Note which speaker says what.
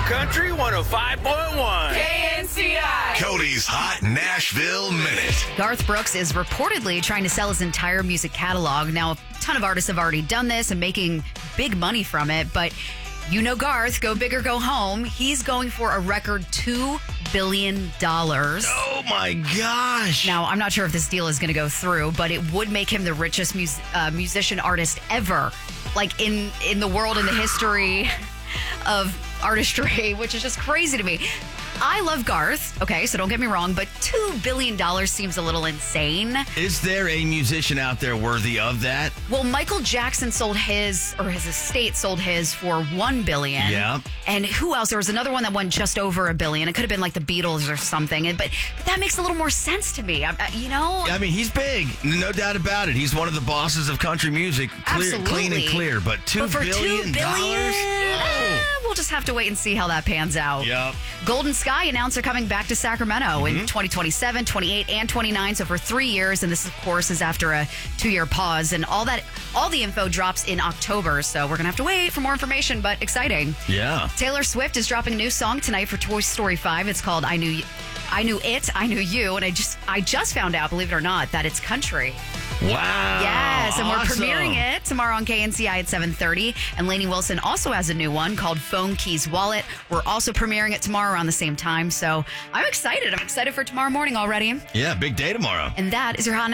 Speaker 1: Country 105.1.
Speaker 2: KNCI.
Speaker 3: Cody's Hot Nashville Minute.
Speaker 4: Garth Brooks is reportedly trying to sell his entire music catalog. Now, a ton of artists have already done this and making big money from it, but you know Garth, go big or go home. He's going for a record $2 billion.
Speaker 5: Oh my gosh.
Speaker 4: Now, I'm not sure if this deal is going to go through, but it would make him the richest musician artist ever, like in the world, in the history of artistry, which is just crazy to me. I love Garth, okay, so don't get me wrong, but $2 billion seems a little insane.
Speaker 5: Is there a musician out there worthy of that?
Speaker 4: Well, Michael Jackson sold his estate sold his for $1 billion.
Speaker 5: Yeah.
Speaker 4: And who else? There was another one that won just over $1 billion. It could have been like the Beatles or something. But that makes a little more sense to me. You know?
Speaker 5: I mean, he's big, no doubt about it. He's one of the bosses of country music, clean and clear. But $2 billion?
Speaker 4: We'll just have to wait and see how that pans out.
Speaker 5: Yep.
Speaker 4: Golden Sky announced they're coming back to Sacramento in 2027, 28, and 29. So for 3 years, and this, of course, is after a 2-year pause. And all the info drops in October. So we're gonna have to wait for more information, but exciting.
Speaker 5: Yeah.
Speaker 4: Taylor Swift is dropping a new song tonight for Toy Story 5. It's called I Knew You, and I just found out, believe it or not, that it's country.
Speaker 5: Wow.
Speaker 4: Yes, and
Speaker 5: awesome.
Speaker 4: we're premiering it tomorrow on KNCI at 7:30. And Lainey Wilson also has a new one called Phone Keys Wallet. We're also premiering it tomorrow around the same time. So I'm excited. I'm excited for tomorrow morning already.
Speaker 5: Yeah, big day tomorrow.
Speaker 4: And that is your Hot